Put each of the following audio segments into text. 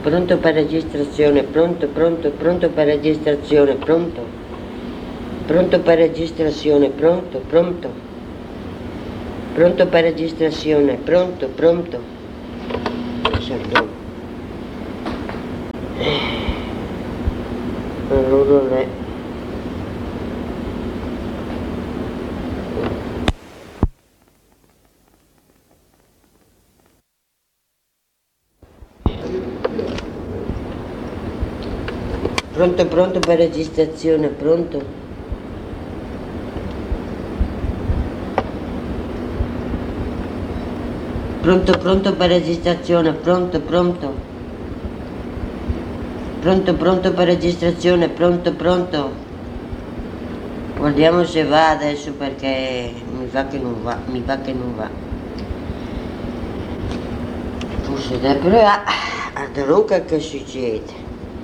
Pronto per registrazione, pronto per registrazione, pronto. Pronto per registrazione, pronto. Pronto per registrazione, pronto. Pardon. Allora è. Pronto per registrazione, pronto. Pronto per registrazione, pronto. Pronto per registrazione, pronto. Guardiamo se va adesso perché mi va che non va. Forse però a Drucca che succede?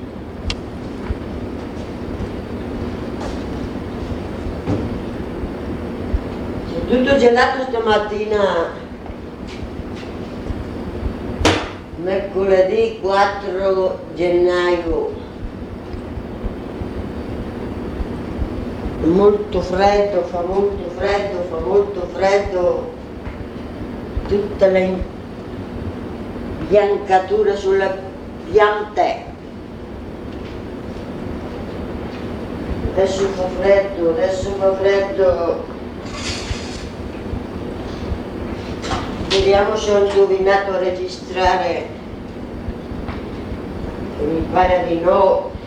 Tutto gelato stamattina, mercoledì 4 gennaio, molto freddo, fa molto freddo, tutta l'imbiancatura sulle piante. Adesso fa freddo. Vediamo se ho indovinato a registrare, mi pare di no.